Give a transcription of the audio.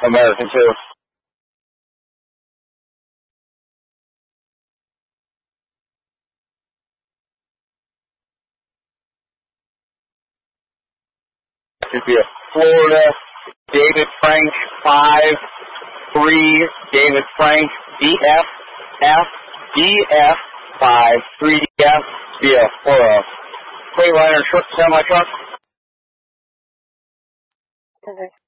American 2. Via Florida, David Frank 5-3, David Frank DF 5-3DF via Freightliner semi truck.